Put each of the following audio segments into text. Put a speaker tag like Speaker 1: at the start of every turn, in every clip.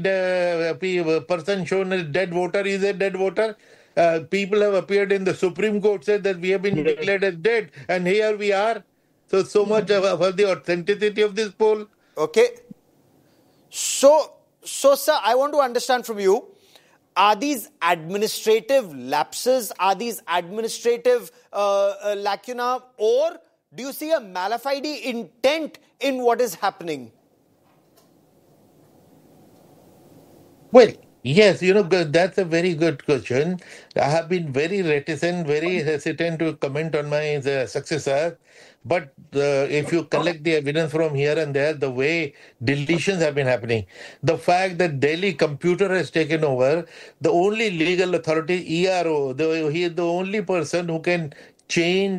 Speaker 1: person shown as dead voter is a dead voter. People have appeared in the Supreme Court, said that we have been declared as dead, and here we are. So much for the authenticity of this poll.
Speaker 2: Okay. So, sir, I want to understand from you, are these administrative lapses, are these administrative lacuna, or do you see a malafide intent in what is happening?
Speaker 1: Well, yes, that's a very good question. I have been very reticent, very hesitant to comment on my successor. But if you collect the evidence from here and there, the way deletions have been happening, the fact that Delhi computer has taken over, the only legal authority, ERO, he is the only person who can change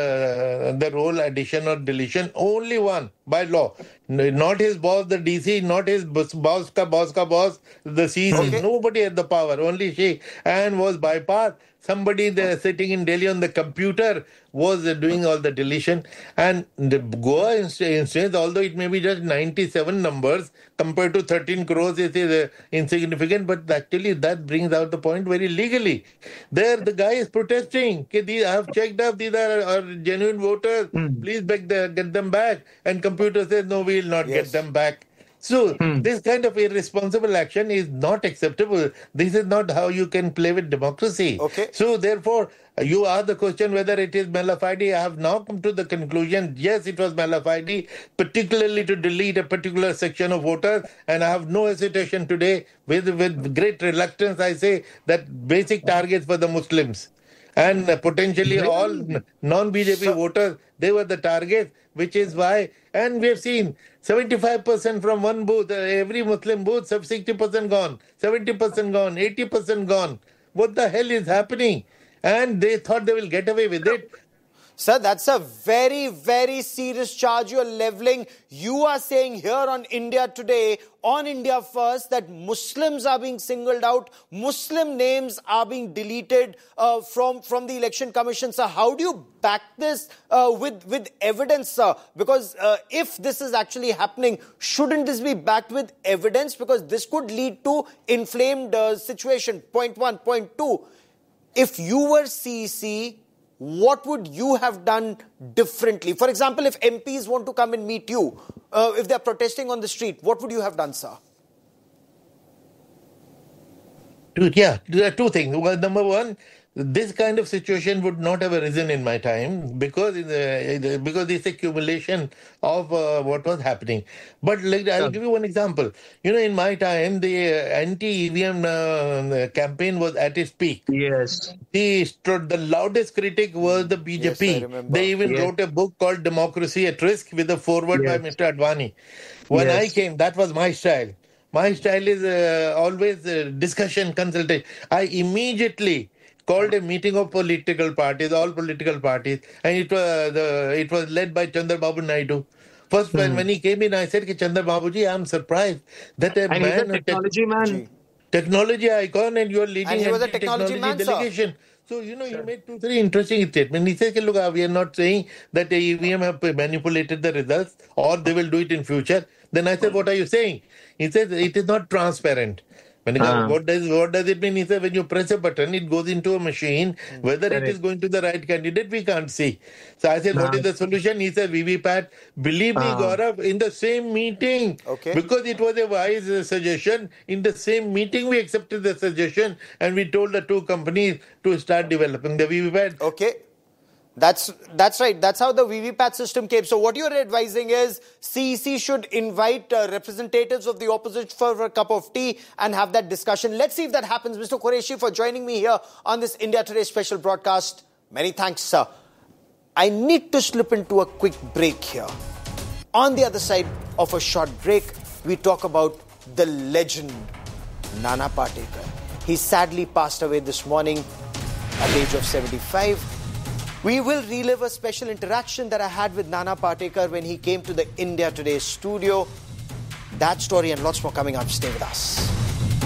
Speaker 1: the role addition or deletion, only one by law. Not his boss, the DC, not his boss ka boss, the CC. Okay. Nobody had the power, only she. And was bypassed. Somebody there sitting in Delhi on the computer was doing all the deletion. And the Goa instance, although it may be just 97 numbers compared to 13 crores, it is insignificant, but actually that brings out the point very legally. There the guy is protesting. I have checked up, these are genuine voters. Please get them back. And computer says, no, we will not get them back. So, this kind of irresponsible action is not acceptable. This is not how you can play with democracy.
Speaker 2: Okay.
Speaker 1: So, therefore, you ask the question whether it is malafide. I have now come to the conclusion, yes, it was malafide, particularly to delete a particular section of voters. And I have no hesitation today, with great reluctance, I say that basic targets for the Muslims. And potentially all non-BJP voters, they were the targets, which is why, and we have seen 75% from one booth, every Muslim booth, 60% gone, 70% gone, 80% gone. What the hell is happening? And they thought they will get away with it.
Speaker 2: Sir, that's a very, very serious charge you're leveling. You are saying here on India Today, on India First, that Muslims are being singled out. Muslim names are being deleted from the Election Commission. Sir, how do you back this with evidence, sir? Because if this is actually happening, shouldn't this be backed with evidence? Because this could lead to inflamed situation. Point one. Point two, if you were CEC, what would you have done differently? For example, if MPs want to come and meet you, if they're protesting on the street, what would you have done, sir?
Speaker 1: Yeah, there are two things. Well, number one, this kind of situation would not have arisen in my time because it's accumulation of what was happening. But I'll give you one example. In my time, the anti-EVM campaign was at its peak.
Speaker 3: Yes.
Speaker 1: The loudest critic was the BJP.
Speaker 2: Yes,
Speaker 1: they even wrote a book called Democracy at Risk with a foreword by Mr. Advani. When I came, that was my style. My style is always discussion, consultation. I immediately called a meeting of political parties, all political parties, and it was led by Chandrababu Naidu. First, when he came in, I said, Chandrababu ji, I'm surprised that a
Speaker 3: technology man,
Speaker 1: technology icon, and you are leading
Speaker 2: and he was a technology man,
Speaker 1: delegation.
Speaker 2: Sir.
Speaker 1: So, he made 2-3 interesting statements. He said, look, we are not saying that the EVM have manipulated the results or they will do it in future. Then I said, what are you saying? He said, it is not transparent. What does it mean? He said, when you press a button, it goes into a machine. Whether it is going to the right candidate, we can't see. So I said, what is the solution? He said, VVPAT. Believe me, Gaurav, in the same meeting, because it was a wise suggestion, in the same meeting, we accepted the suggestion and we told the two companies to start developing the VVPAT.
Speaker 2: Okay. That's right. That's how the VVPAT system came. So what you're advising is CEC should invite representatives of the opposition for a cup of tea and have that discussion. Let's see if that happens. Mr. Qureshi, for joining me here on this India Today special broadcast. Many thanks, sir. I need to slip into a quick break here. On the other side of a short break, we talk about the legend, Nana Patekar. He sadly passed away this morning at the age of 75. We will relive a special interaction that I had with Nana Patekar when he came to the India Today studio. That story and lots more coming up. Stay with us.